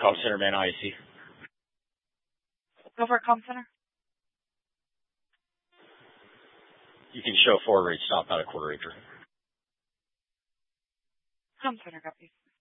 Call center man IAC. Go for it, comm center. You can show forward rate stop out a quarter acre. Comm center, copy.